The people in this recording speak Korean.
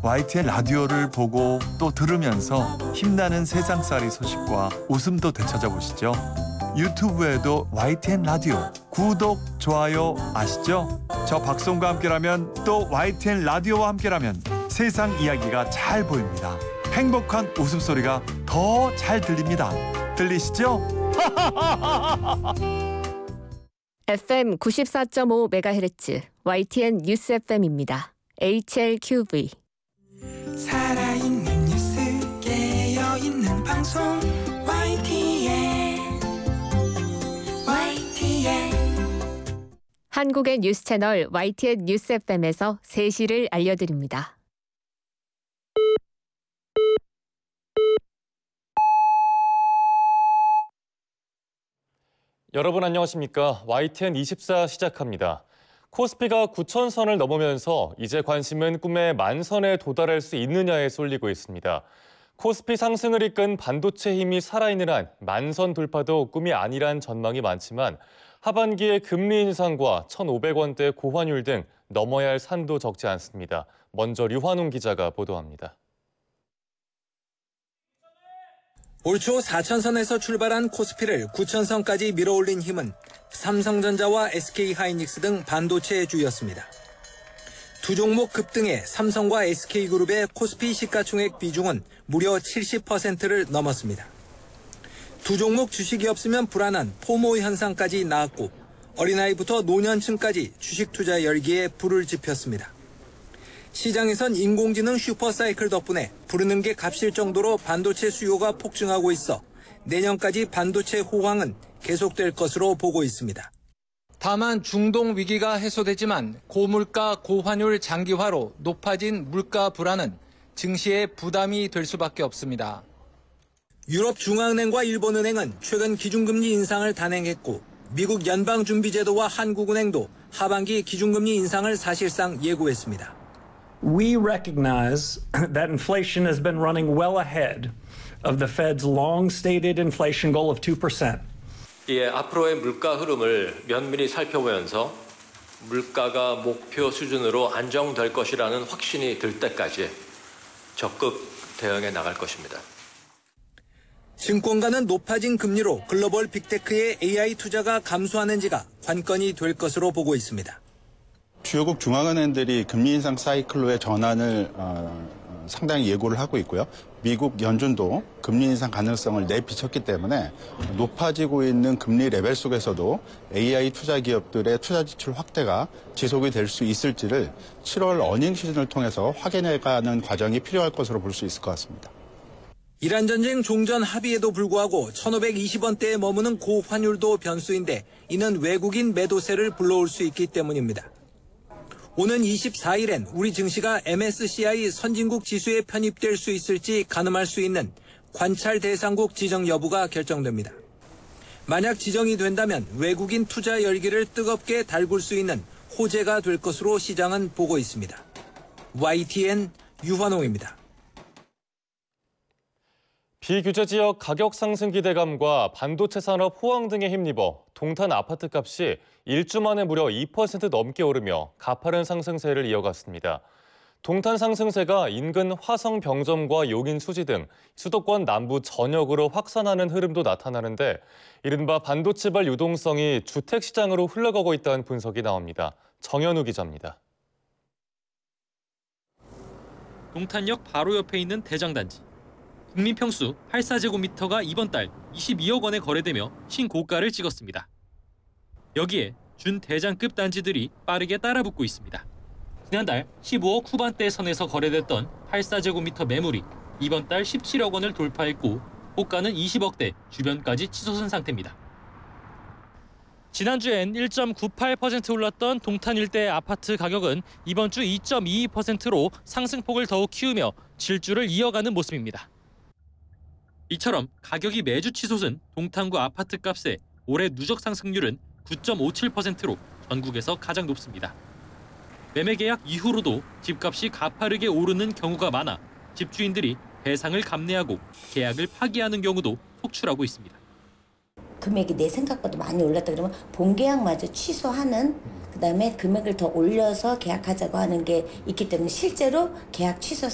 YTN 라디오를 보고 또 들으면서 힘나는 세상살이 소식과 웃음도 되찾아보시죠. 유튜브에도 YTN 라디오 구독, 좋아요 아시죠? 저 박송과 함께라면 또 YTN 라디오와 함께라면 세상 이야기가 잘 보입니다. 행복한 웃음소리가 더 잘 들립니다. 들리시죠? FM 94.5MHz YTN 뉴스 FM입니다. HLQV. 살아있는 뉴스 깨어있는 방송 YTN 한국의 뉴스 채널 YTN 뉴스 FM에서 3시를 알려드립니다. 여러분 안녕하십니까? YTN 24 시작합니다. 코스피가 9,000선을 넘으면서 이제 관심은 꿈의 10,000선에 도달할 수 있느냐에 쏠리고 있습니다. 코스피 상승을 이끈 반도체 힘이 살아있는 한 10,000선 돌파도 꿈이 아니란 전망이 많지만 하반기에 금리 인상과 1,500원대 고환율 등 넘어야 할 산도 적지 않습니다. 먼저 류환웅 기자가 보도합니다. 올 초 4,000선에서 출발한 코스피를 9,000선까지 밀어올린 힘은 삼성전자와 SK하이닉스 등 반도체주였습니다. 두 종목 급등에 삼성과 SK그룹의 코스피 시가총액 비중은 무려 70%를 넘었습니다. 두 종목 주식이 없으면 불안한 포모 현상까지 나왔고 어린아이부터 노년층까지 주식 투자 열기에 불을 지폈습니다. 시장에선 인공지능 슈퍼사이클 덕분에 부르는 게 값일 정도로 반도체 수요가 폭증하고 있어 내년까지 반도체 호황은 계속될 것으로 보고 있습니다. 다만 중동 위기가 해소되지만 고물가 고환율 장기화로 높아진 물가 불안은 증시에 부담이 될 수밖에 없습니다. 유럽 중앙은행과 일본은행은 최근 기준금리 인상을 단행했고 미국 연방준비제도와 한국은행도 하반기 기준금리 인상을 사실상 예고했습니다. We recognize that inflation has been running well ahead of the Fed's long-stated inflation goal of 2%. 앞으로의 물가 흐름을 면밀히 살펴보면서 물가가 목표 수준으로 안정될 것이라는 확신이 들 때까지 적극 대응해 나갈 것입니다. 증권가는 높아진 금리로 글로벌 빅테크의 AI 투자가 감소하는지가 관건이 될 것으로 보고 있습니다. 주요국 중앙은행들이 금리 인상 사이클로의 전환을 상당히 예고를 하고 있고요. 미국 연준도 금리 인상 가능성을 내비쳤기 때문에 높아지고 있는 금리 레벨 속에서도 AI 투자 기업들의 투자 지출 확대가 지속이 될 수 있을지를 7월 어닝 시즌을 통해서 확인해가는 과정이 필요할 것으로 볼 수 있을 것 같습니다. 이란 전쟁 종전 합의에도 불구하고 1,520원대에 머무는 고환율도 변수인데 이는 외국인 매도세를 불러올 수 있기 때문입니다. 오는 24일엔 우리 증시가 MSCI 선진국 지수에 편입될 수 있을지 가늠할 수 있는 관찰 대상국 지정 여부가 결정됩니다. 만약 지정이 된다면 외국인 투자 열기를 뜨겁게 달굴 수 있는 호재가 될 것으로 시장은 보고 있습니다. YTN 유환홍입니다. 비규제 지역 가격 상승 기대감과 반도체 산업 호황 등에 힘입어 동탄 아파트 값이 1주 만에 무려 2% 넘게 오르며 가파른 상승세를 이어갔습니다. 동탄 상승세가 인근 화성 병점과 용인 수지 등 수도권 남부 전역으로 확산하는 흐름도 나타나는데 이른바 반도체발 유동성이 주택시장으로 흘러가고 있다는 분석이 나옵니다. 정현우 기자입니다. 동탄역 바로 옆에 있는 대장단지. 국민평수 84제곱미터가 이번 달 22억 원에 거래되며 신고가를 찍었습니다. 여기에 준대장급 단지들이 빠르게 따라붙고 있습니다. 지난달 15억 후반대 선에서 거래됐던 84제곱미터 매물이 이번 달 17억 원을 돌파했고 호가는 20억대 주변까지 치솟은 상태입니다. 지난주엔 1.98% 올랐던 동탄 일대 아파트 가격은 이번 주 2.22%로 상승폭을 더욱 키우며 질주를 이어가는 모습입니다. 이처럼 가격이 매주 치솟은 동탄구 아파트 값의 올해 누적 상승률은 9.57%로 전국에서 가장 높습니다. 매매 계약 이후로도 집값이 가파르게 오르는 경우가 많아 집주인들이 배상을 감내하고 계약을 파기하는 경우도 속출하고 있습니다. 금액이 내 생각보다 많이 올랐다 그러면 본계약마저 취소하는, 그다음에 금액을 더 올려서 계약하자고 하는 게 있기 때문에 실제로 계약 취소